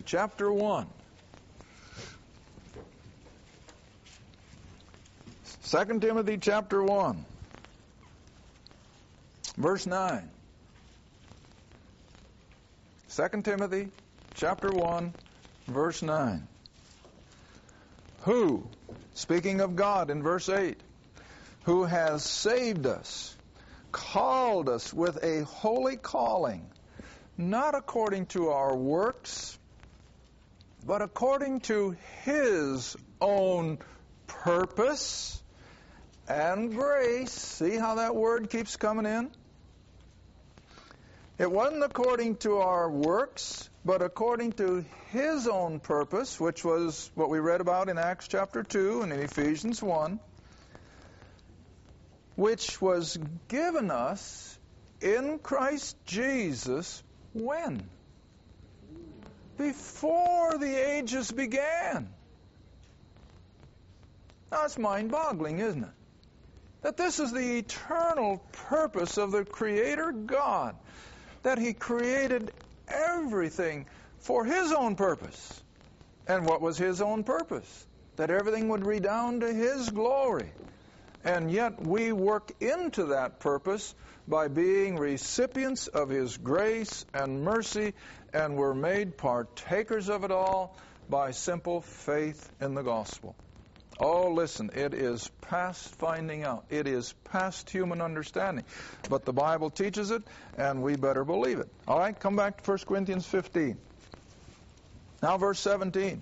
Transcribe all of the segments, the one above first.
chapter 1. 2 Timothy chapter 1, verse 9. 2 Timothy chapter 1, verse 9. Who, speaking of God in verse 8, who has saved us, called us with a holy calling, not according to our works, but according to His own purpose and grace. See how that word keeps coming in? It wasn't according to our works, but according to His own purpose, which was what we read about in Acts chapter 2 and in Ephesians 1, which was given us in Christ Jesus when? Before the ages began. Now, it's mind-boggling, isn't it? That this is the eternal purpose of the Creator God, that He created everything for His own purpose. And what was His own purpose? That everything would redound to His glory. And yet we work into that purpose by being recipients of His grace and mercy, and we're made partakers of it all by simple faith in the gospel. Oh, listen, it is past finding out. It is past human understanding. But the Bible teaches it, and we better believe it. All right, come back to 1 Corinthians 15. Now verse 17.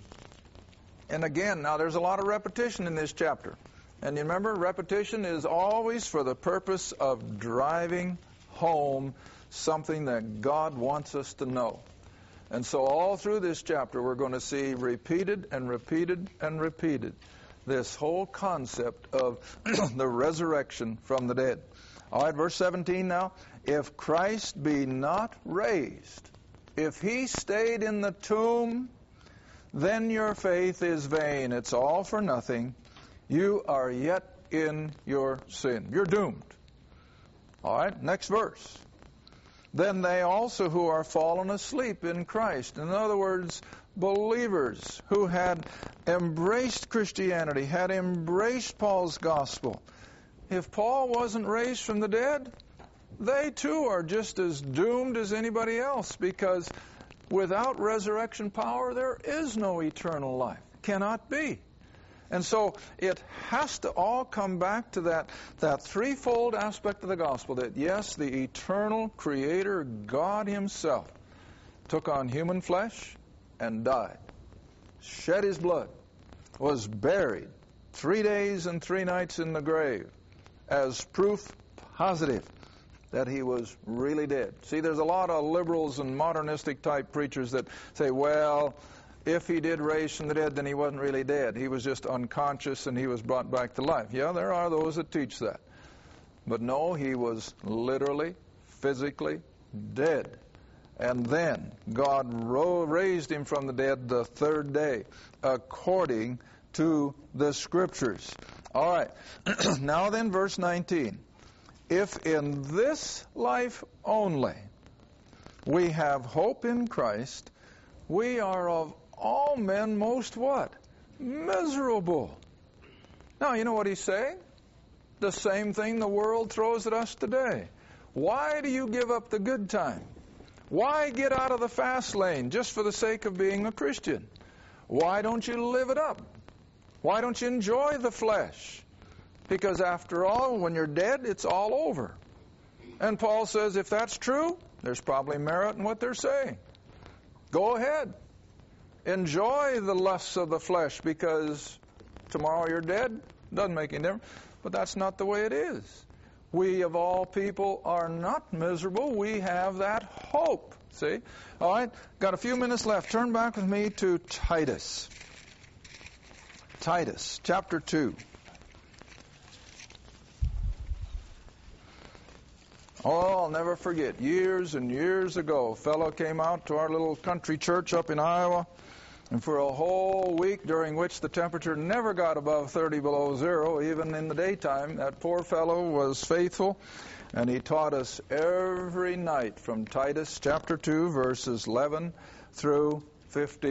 And again, now there's a lot of repetition in this chapter. And you remember, repetition is always for the purpose of driving home something that God wants us to know. And so all through this chapter we're going to see repeated and repeated and repeated this whole concept of the resurrection from the dead. All right, verse 17 now. If Christ be not raised, if He stayed in the tomb, then your faith is vain. It's all for nothing. You are yet in your sin. You're doomed. All right, next verse. Then they also who are fallen asleep in Christ. In other words, believers who had embraced Christianity, had embraced Paul's gospel. If Paul wasn't raised from the dead, they too are just as doomed as anybody else, because without resurrection power there is no eternal life. Cannot be. And so it has to all come back to that threefold aspect of the gospel, that yes, the eternal Creator, God Himself, took on human flesh and died, shed His blood, was buried 3 days and 3 nights in the grave as proof positive that He was really dead. See, there's a lot of liberals and modernistic type preachers that say, well, if He did raise from the dead, then He wasn't really dead. He was just unconscious and He was brought back to life. Yeah, there are those that teach that. But no, He was literally, physically dead. And then God raised Him from the dead the 3rd day, according to the Scriptures. All right. Now then, verse 19. If in this life only we have hope in Christ, we are of all men most what? Miserable. Now, you know what he's saying? The same thing the world throws at us today. Why do you give up the good time? Why get out of the fast lane just for the sake of being a Christian? Why don't you live it up? Why don't you enjoy the flesh? Because after all, when you're dead, it's all over. And Paul says if that's true, there's probably merit in what they're saying. Go ahead. Enjoy the lusts of the flesh, because tomorrow you're dead. Doesn't make any difference. But that's not the way it is. We of all people are not miserable. We have that hope. See? All right. Got a few minutes left. Turn back with me to Titus. Titus, chapter 2. Oh, I'll never forget. Years and years ago, a fellow came out to our little country church up in Iowa, and for a whole week, during which the temperature never got above 30 below zero, even in the daytime, that poor fellow was faithful, and he taught us every night from Titus chapter 2, verses 11 through 15.